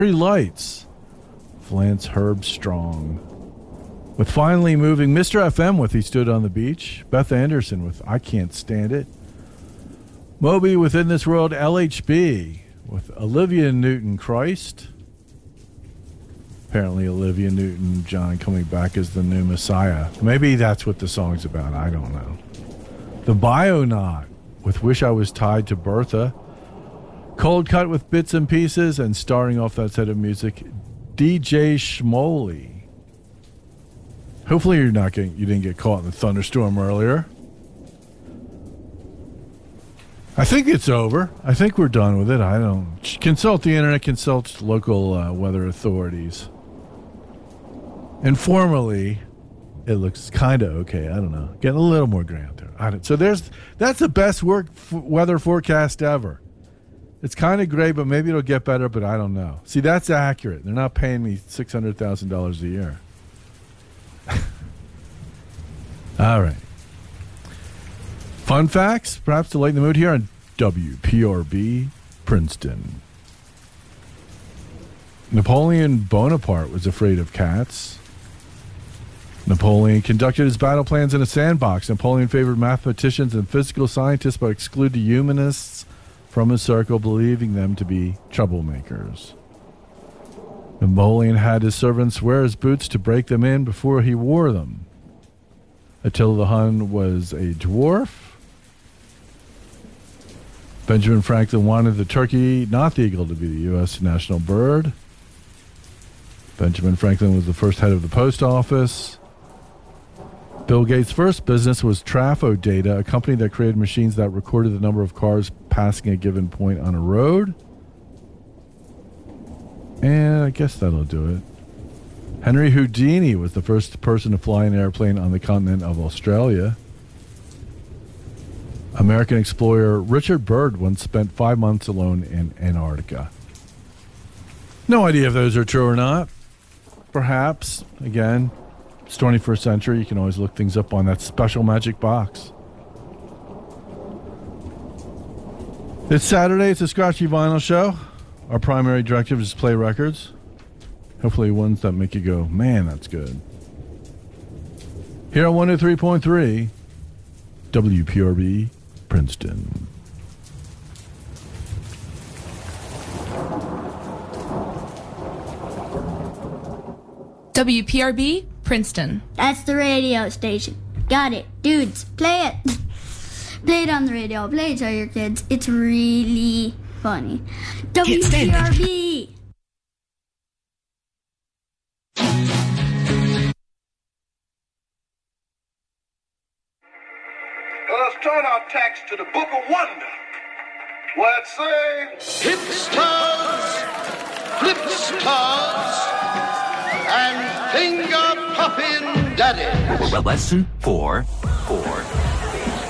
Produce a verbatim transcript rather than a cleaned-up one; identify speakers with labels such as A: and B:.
A: Pretty Lights, Lance Herbstrong. With Finally Moving, Mister F M with He Stood on the Beach, Beth Anderson with I Can't Stand It, Moby Within This World, L H B with Olivia Newton-Christ. Apparently Olivia Newton-John coming back as the new Messiah. Maybe that's what the song's about. I don't know. The Bionaut with Wish I Was Tied to Bertha. Cold Cut with Bits and Pieces, and starring off that set of music, D J Schmoley. Hopefully you're not getting, you didn't get caught in the thunderstorm earlier. I think it's over. I think we're done with it. I don't consult the internet, consult local uh, weather authorities. Informally, it looks kind of okay. I don't know. Getting a little more gray out there. I don't, so there's that's the best work f- weather forecast ever. It's kind of gray, but maybe it'll get better, but I don't know. See, that's accurate. They're not paying me six hundred thousand dollars a year. All right. Fun facts, perhaps to lighten the mood here on W P R B Princeton. Napoleon Bonaparte was afraid of cats. Napoleon conducted his battle plans in a sandbox. Napoleon favored mathematicians and physical scientists but excluded humanists from his circle, believing them to be troublemakers. Napoleon had his servants wear his boots to break them in before he wore them. Attila the Hun was a dwarf. Benjamin Franklin wanted the turkey, not the eagle, to be the U S national bird. Benjamin Franklin was the first head of the post office. Bill Gates' first business was Trafo Data, a company that created machines that recorded the number of cars passing a given point on a road. And I guess that'll do it. Henry Houdini was the first person to fly an airplane on the continent of Australia. American explorer Richard Byrd once spent five months alone in Antarctica. No idea if those are true or not. Perhaps, again, it's twenty-first century. You can always look things up on that special magic box. It's Saturday. It's a Scratchy Vinyl show. Our primary directive is to play records. Hopefully ones that make you go, man, that's good. Here on one oh three point three, W P R B, Princeton.
B: W P R B, Princeton.
C: That's the radio station. Got it. Dudes, play it. Play it on the radio. Play it to your kids. It's really funny. W P R B.
D: Let's turn our text to the Book of Wonder, where it says, hipsters, flipsters, and finger-popping daddies.
E: Well, lesson four, four.